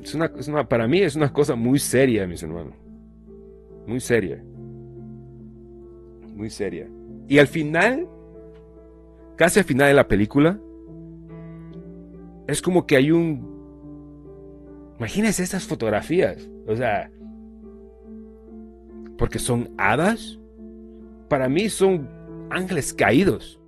Para mí es una cosa muy seria, mis hermanos. Muy seria. Muy seria. Y al final, casi al final de la película, es como que hay un... Imagínense estas fotografías. O sea, porque son hadas. Para mí son ángeles caídos.